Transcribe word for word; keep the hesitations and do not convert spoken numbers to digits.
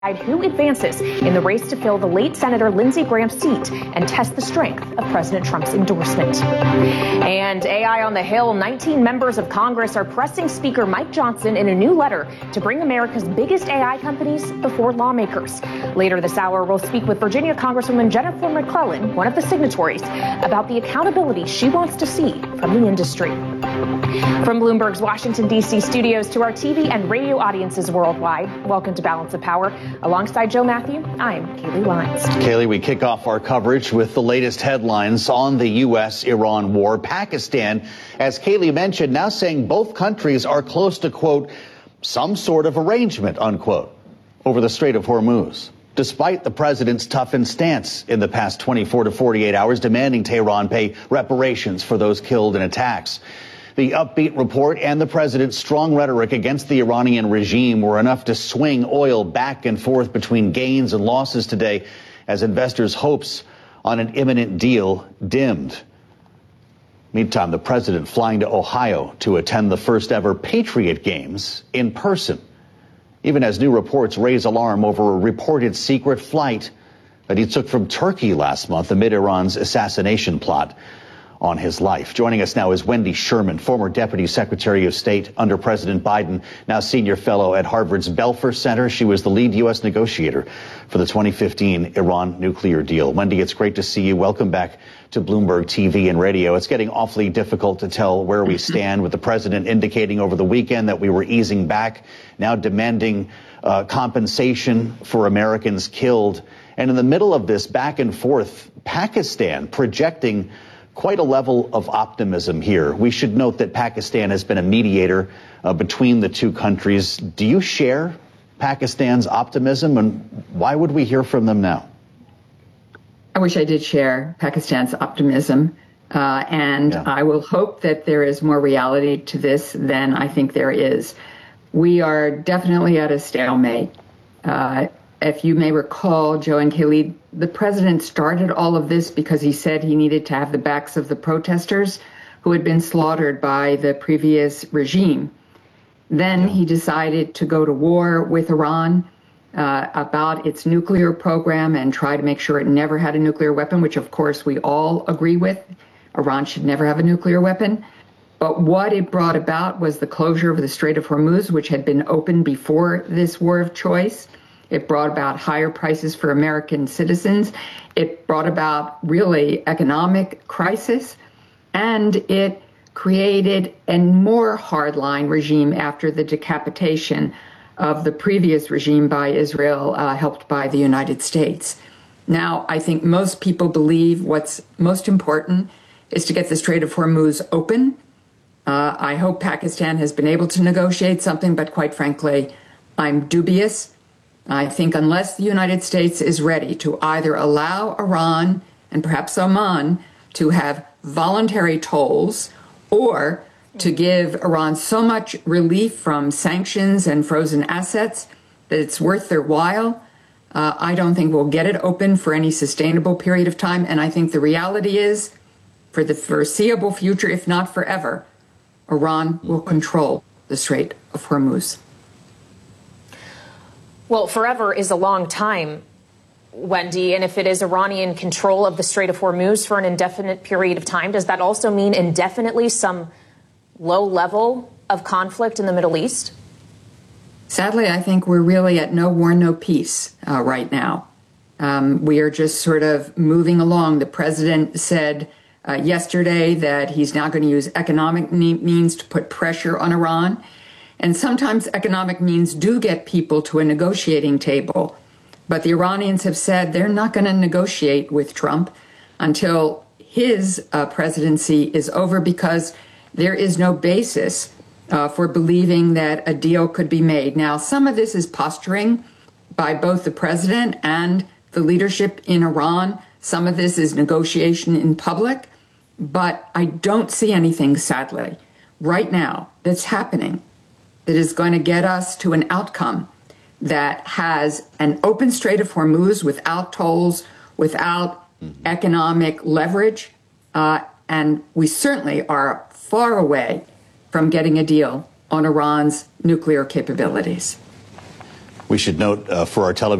who advances in the race to fill the late Senator Lindsey Graham's seat and test the strength of President Trump's endorsement. And A I on the Hill, nineteen members of Congress are pressing Speaker Mike Johnson in a new letter to bring America's biggest A I companies before lawmakers. Later this hour, we'll speak with Virginia Congresswoman Jennifer McClellan, one of the signatories, about the accountability she wants to see from the industry. From Bloomberg's Washington, D C studios to our T V and radio audiences worldwide, welcome to Balance of Power. Alongside Joe Matthew, I'm Kaylee Lyons. Kaylee, we kick off our coverage with the latest headlines on the U S Iran war. Pakistan, as Kaylee mentioned, now saying both countries are close to, quote, some sort of arrangement, unquote, over the Strait of Hormuz, despite the president's toughened stance in the past twenty-four to forty-eight hours, demanding Tehran pay reparations for those killed in attacks. The upbeat report and the president's strong rhetoric against the Iranian regime were enough to swing oil back and forth between gains and losses today as investors' hopes on an imminent deal dimmed. Meantime, the president flying to Ohio to attend the first ever Patriot Games in person, even as new reports raise alarm over a reported secret flight that he took from Turkey last month amid Iran's assassination plot on his life. Joining us now is Wendy Sherman, former Deputy Secretary of State under President Biden, now senior fellow at Harvard's Belfer Center. She was the lead U S negotiator for the twenty fifteen Iran nuclear deal. Wendy, it's great to see you. Welcome back to Bloomberg T V and radio. It's getting awfully difficult to tell where we stand, with the president indicating over the weekend that we were easing back, now demanding uh, compensation for Americans killed. And in the middle of this back and forth, Pakistan projecting quite a level of optimism here. We should note that Pakistan has been a mediator uh, between the two countries. Do you share Pakistan's optimism, and why would we hear from them now? I wish I did share Pakistan's optimism, uh, and yeah. I will hope that there is more reality to this than I think there is. We are definitely at a stalemate. Uh, If you may recall, Joe and Kaylee, the president started all of this because he said he needed to have the backs of the protesters who had been slaughtered by the previous regime. Then he decided to go to war with Iran uh, about its nuclear program and try to make sure it never had a nuclear weapon, which of course we all agree with. Iran should never have a nuclear weapon. But what it brought about was the closure of the Strait of Hormuz, which had been open before this war of choice. It brought about higher prices for American citizens. It brought about really economic crisis, and it created a more hardline regime after the decapitation of the previous regime by Israel, uh, helped by the United States. Now, I think most people believe what's most important is to get the Strait of Hormuz open. Uh, I hope Pakistan has been able to negotiate something, but quite frankly, I'm dubious. I think unless the United States is ready to either allow Iran and perhaps Oman to have voluntary tolls, or to give Iran so much relief from sanctions and frozen assets that it's worth their while, uh, I don't think we'll get it open for any sustainable period of time. And I think the reality is, for the foreseeable future, if not forever, Iran will control the Strait of Hormuz. Well, forever is a long time, Wendy, and if it is Iranian control of the Strait of Hormuz for an indefinite period of time, does that also mean indefinitely some low level of conflict in the Middle East? Sadly, I think we're really at no war, no peace uh, right now. Um, we are just sort of moving along. The president said uh, yesterday that he's now going to use economic means to put pressure on Iran. And sometimes economic means do get people to a negotiating table. But the Iranians have said they're not going to negotiate with Trump until his uh, presidency is over, because there is no basis uh, for believing that a deal could be made. Now, some of this is posturing by both the president and the leadership in Iran. Some of this is negotiation in public. But I don't see anything, sadly, right now that's happening that is going to get us to an outcome that has an open Strait of Hormuz without tolls, without mm-hmm. economic leverage. Uh, and we certainly are far away from getting a deal on Iran's nuclear capabilities. We should note uh, for our television